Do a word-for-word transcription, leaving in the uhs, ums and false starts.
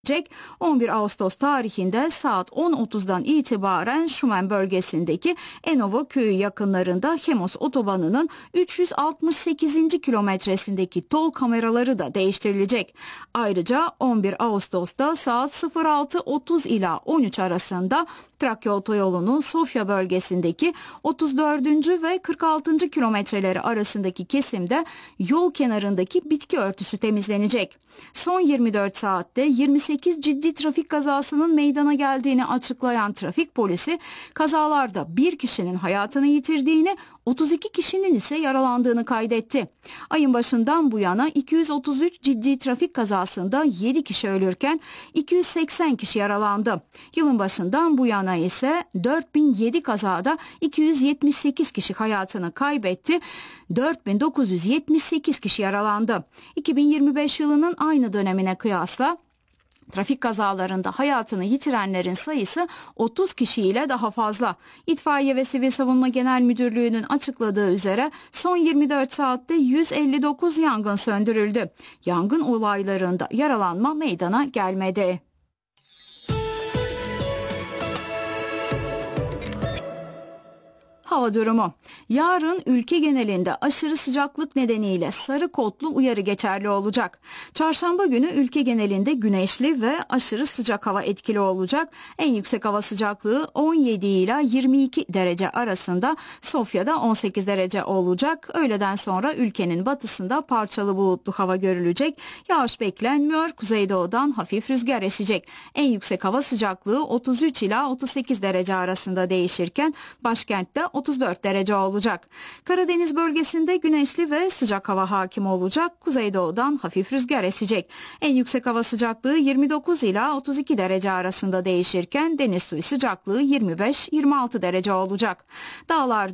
on bir Ağustos tarihinde saat on otuzdan itibaren Şumen bölgesindeki Enova köyü yakınlarında Hemos otobanının üç yüz altmış sekizinci kilometresindeki tol kameraları da değiştirilecek. Ayrıca on bir Ağustos'ta saat altı otuz ila on üç arasında Trakya otoyolunun Sofya bölgesindeki otuz dördüncü ve kırk altıncı kilometreleri arasındaki kesimde yol kenarındaki bitki örtüsü temizlenecek. Son yirmi dört saatte yirmi sekiz ciddi trafik kazasının meydana geldiğini açıklayan trafik polisi, kazalarda bir kişinin hayatını yitirdiğini, otuz iki kişinin ise yaralandığını kaydetti. Ayın başından bu yana iki yüz otuz üç ciddi trafik kazasında yedi kişi ölürken iki yüz seksen kişi yaralandı. Yılın başından bu yana ise dört bin yedi kazada iki yüz yetmiş sekiz kişi hayatını kaybetti, dört bin dokuz yüz yetmiş sekiz kişi yaralandı. iki bin yirmi beş yılının aynı dönemine kıyasla trafik kazalarında hayatını yitirenlerin sayısı otuz kişiyle daha fazla. İtfaiye ve Sivil Savunma Genel Müdürlüğü'nün açıkladığı üzere son yirmi dört saatte yüz elli dokuz yangın söndürüldü. Yangın olaylarında yaralanma meydana gelmedi. Hava durumu. Yarın ülke genelinde aşırı sıcaklık nedeniyle sarı kodlu uyarı geçerli olacak. Çarşamba günü ülke genelinde güneşli ve aşırı sıcak hava etkili olacak. En yüksek hava sıcaklığı on yedi ila yirmi iki derece arasında, Sofya'da on sekiz derece olacak. Öğleden sonra ülkenin batısında parçalı bulutlu hava görülecek. Yağış beklenmiyor. Kuzeydoğudan hafif rüzgar esecek. En yüksek hava sıcaklığı otuz üç ila otuz sekiz derece arasında değişirken başkentte otuz dört derece olacak. Karadeniz bölgesinde güneşli ve sıcak hava hakim olacak. Kuzeydoğudan hafif rüzgar esecek. En yüksek hava sıcaklığı yirmi dokuz ila otuz iki derece arasında değişirken deniz suyu sıcaklığı yirmi beş ila yirmi altı derece olacak. Dağlarda